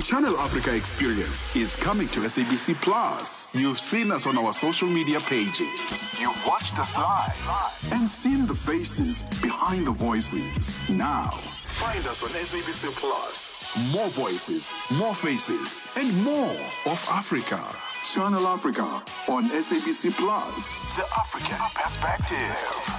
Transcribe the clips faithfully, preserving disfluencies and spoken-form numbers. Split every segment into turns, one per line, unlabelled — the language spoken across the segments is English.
Channel Africa experience is coming to S A B C Plus. You've seen us on our social media pages. You've watched us live and seen the faces behind the voices. Now, find us on S A B C Plus. More voices, more faces, and more of Africa. Channel Africa on S A B C Plus. The African perspective.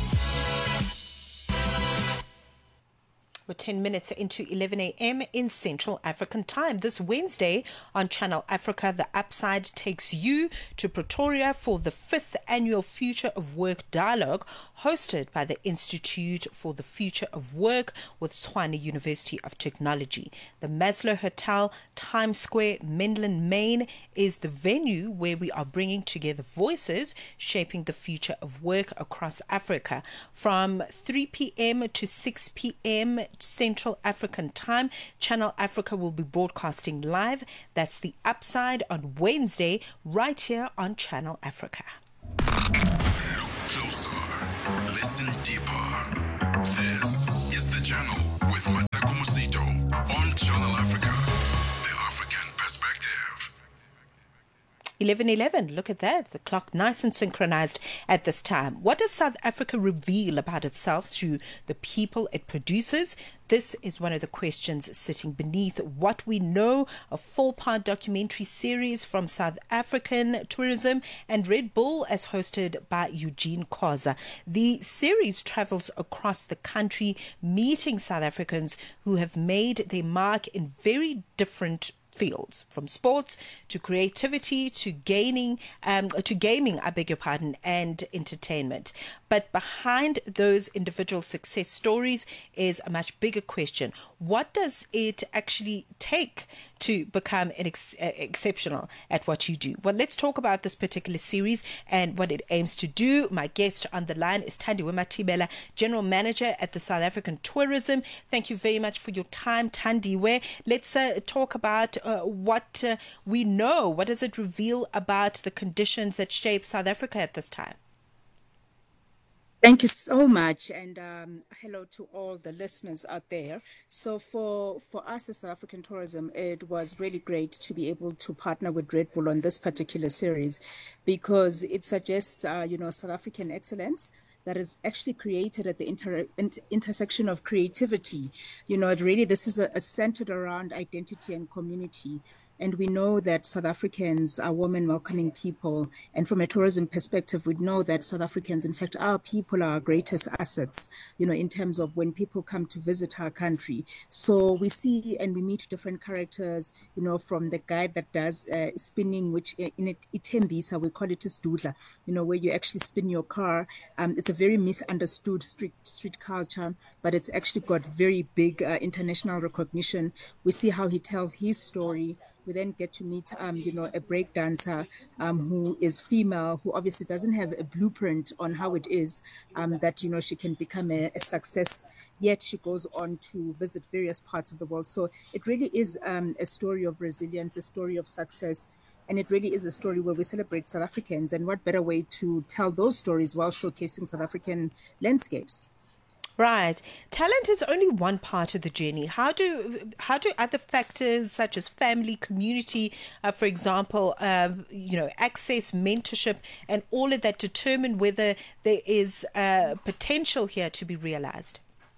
We're ten minutes into eleven a.m. in Central African Time. This Wednesday on Channel Africa, The Upside takes you to Pretoria for the fifth annual Future of Work Dialogue, hosted by the Institute for the Future of Work with Tshwane University of Technology. The Maslow Hotel, Times Square, Menlyn, Maine is the venue where we are bringing together voices shaping the future of work across Africa. From three p.m. to six p.m. Central African Time, Channel Africa will be broadcasting live. That's The Upside on Wednesday, right here on Channel Africa.
Look closer. Listen deeper. This is The Channel with Matako Musito on Channel Africa, the African perspective.
eleven eleven, look at that. The clock nice and synchronized at this time. What does South Africa reveal about itself through the people it produces? This is one of the questions sitting beneath what we know, a four-part documentary series from South African Tourism and Red Bull as hosted by Eugene Khoza. The series travels across the country, meeting South Africans who have made their mark in very different fields, from sports to creativity to gaining um, to gaming, I beg your pardon, and entertainment. But behind those individual success stories is a much bigger question. What does it actually take to become an ex- uh, exceptional at what you do? Well, let's talk about this particular series and what it aims to do. My guest on the line is Thandiwe Mathibela, General Manager at the South African Tourism. Thank you very much for your time, Thandiwe. Let's uh, talk about uh, what uh, we know. What does it reveal about the conditions that shape South Africa at this time?
Thank you so much, and um, hello to all the listeners out there. So for, for us as South African Tourism, it was really great to be able to partner with Red Bull on this particular series, because it suggests, uh, you know, South African excellence that is actually created at the inter- inter- intersection of creativity. You know, it really, this is a, a centered around identity and community. And we know that South Africans are warm welcoming people. And from a tourism perspective, we know that South Africans, in fact, our people are our greatest assets, you know, in terms of when people come to visit our country. So we see and we meet different characters, you know, from the guy that does uh, spinning, which in it, Itembisa, we call it isdudla, you know, where you actually spin your car. Um, it's a very misunderstood street street culture, but it's actually got very big uh, international recognition. We see how he tells his story. We then get to meet, um, you know, a break dancer um, who is female, who obviously doesn't have a blueprint on how it is um, that, you know, she can become a, a success. Yet she goes on to visit various parts of the world. So it really is um, a story of resilience, a story of success. And it really is a story where we celebrate South Africans. And what better way to tell those stories while showcasing South African landscapes?
Right. Talent is only one part of the journey. How do how do other factors such as family, community, uh, for example, um, you know, access, mentorship, and all of that determine whether there is uh, potential here to be realized?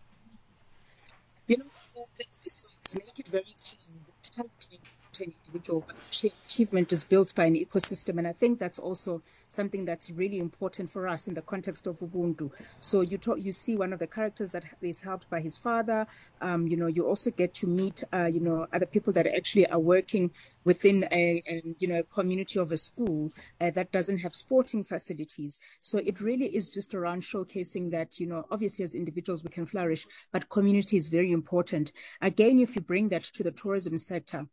You know, the, the episodes make it very clear that talent may be to an individual, but actually achievement is built by an ecosystem. And I think that's also something that's really important for us in the context of Ubuntu. So you talk, you see one of the characters that is helped by his father. Um, you know, you also get to meet, uh, you know, other people that actually are working within a, a you know, a community of a school uh, that doesn't have sporting facilities. So it really is just around showcasing that, you know, obviously as individuals we can flourish, but community is very important. Again, if you bring that to the tourism sector, you know,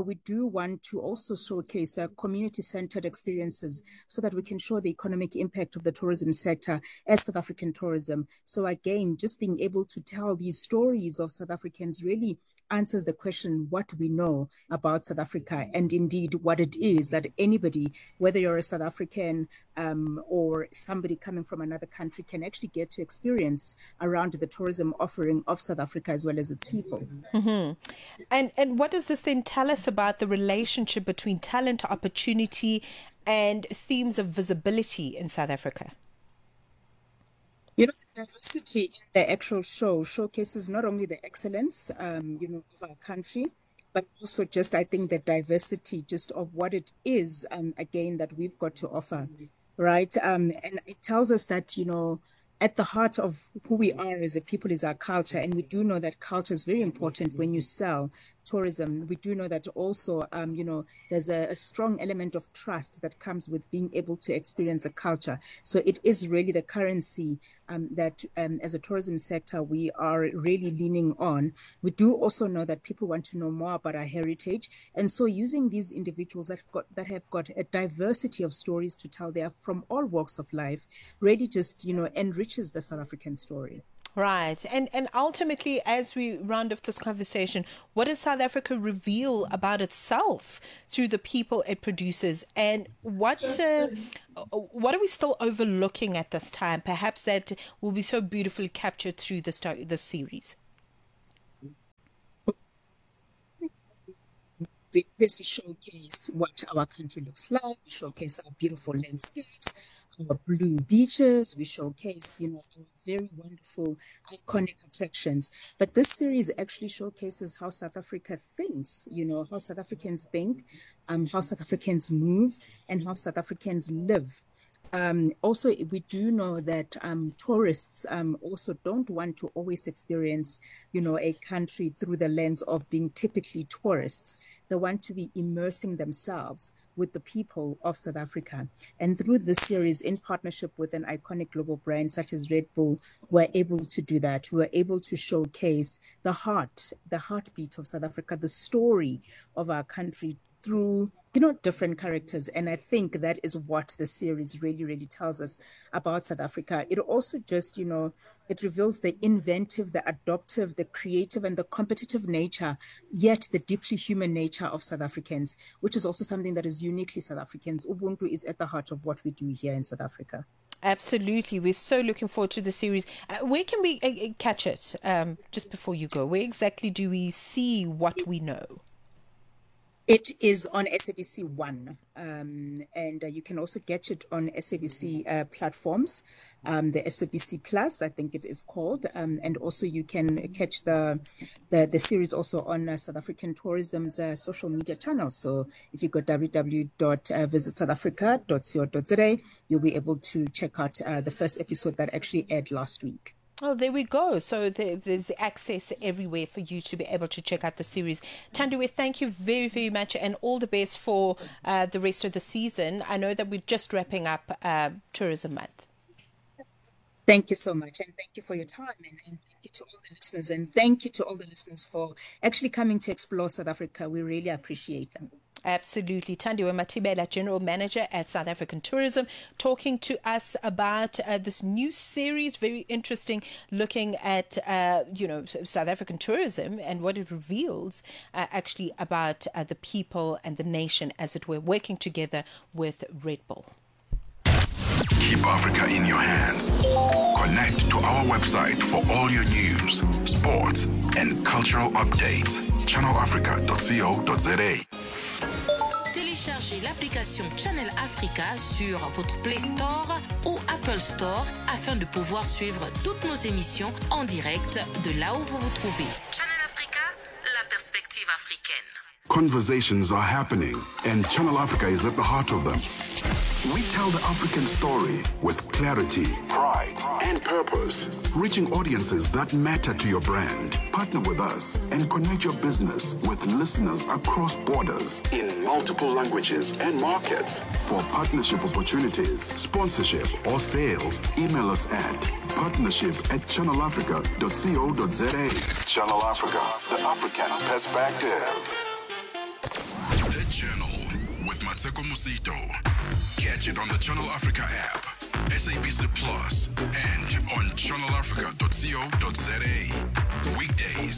we do want to also showcase uh, community-centered experiences so that we can show the economic impact of the tourism sector as South African tourism. So again, just being able to tell these stories of South Africans really answers the question what we know about South Africa, and indeed what it is that anybody, whether you're a South African um, or somebody coming from another country, can actually get to experience around the tourism offering of South Africa as well as its people.
Mm-hmm. And and what does this then tell us about the relationship between talent, opportunity, and themes of visibility in South Africa?
You know, the diversity in the actual show showcases not only the excellence, um, you know, of our country, but also just, I think, the diversity just of what it is, um, again, that we've got to offer, right? Um, and it tells us that, you know, at the heart of who we are as a people is our culture. And we do know that culture is very important when you sell tourism. We do know that also, um, you know, there's a, a strong element of trust that comes with being able to experience a culture. So it is really the currency um, that um, as a tourism sector, we are really leaning on. We do also know that people want to know more about our heritage. And so using these individuals that have got, that have got a diversity of stories to tell, they are from all walks of life, really just, you know, enriches the South African story.
Right. And and ultimately, as we round off this conversation, what does South Africa reveal about itself through the people it produces? And what uh, what are we still overlooking at this time, perhaps that will be so beautifully captured through this, this series?
We basically showcase what our country looks like. We showcase our beautiful landscapes, our blue beaches. We showcase, you know, our very wonderful, iconic attractions. But this series actually showcases how South Africa thinks, you know, how South Africans think, um, how South Africans move, and how South Africans live. Um, also, we do know that um, tourists um, also don't want to always experience, you know, a country through the lens of being typically tourists. They want to be immersing themselves with the people of South Africa. And through this series, in partnership with an iconic global brand such as Red Bull, we're able to do that. We're able to showcase the heart, the heartbeat of South Africa, the story of our country through, you know, different characters. And I think that is what the series really, really tells us about South Africa. It also just, you know, it reveals the inventive, the adoptive, the creative, and the competitive nature, yet the deeply human nature of South Africans, which is also something that is uniquely South Africans. Ubuntu is at the heart of what we do here in South Africa.
Absolutely. We're so looking forward to the series. Uh, where can we uh, catch it? Um, just before you go, where exactly do we see what we know?
It is on S A B C One, um, and uh, you can also get it on S A B C uh, platforms, um, the S A B C Plus, I think it is called, um, and also you can catch the the, the series also on uh, South African Tourism's uh, social media channels. So if you go w w w dot visit south africa dot co dot za, you'll be able to check out uh, the first episode that actually aired last week.
Oh, there we go. So there, there's access everywhere for you to be able to check out the series. Thandiwe, thank you very, very much, and all the best for uh, the rest of the season. I know that we're just wrapping up uh, Tourism Month.
Thank you so much, and thank you for your time, and, and thank you to all the listeners, and thank you to all the listeners for actually coming to explore South Africa. We really appreciate them.
Absolutely. Thandiwe Matibela, General Manager at South African Tourism, talking to us about uh, this new series, very interesting, looking at, uh, you know, South African tourism and what it reveals uh, actually about uh, the people and the nation, as it were, working together with Red Bull.
Keep Africa in your hands. Connect to our website for all your news, sports, and cultural updates. channel africa dot co dot za.
Téléchargez l'application Channel Africa sur votre Play Store ou Apple Store afin de pouvoir suivre toutes nos émissions en direct de là où vous vous trouvez. Channel Africa, la perspective africaine.
Conversations are happening, and Channel Africa is at the heart of them. We tell the African story with clarity, pride, and purpose, reaching audiences that matter to your brand. Partner with us and connect your business with listeners across borders in multiple languages and markets. For partnership opportunities, sponsorship, or sales, email us at partnership at channel africa dot co dot za. Channel Africa, the African perspective.
Mateko Musito. Catch it on the Channel Africa app, S A B C Plus, and on channel africa dot co dot za. Weekdays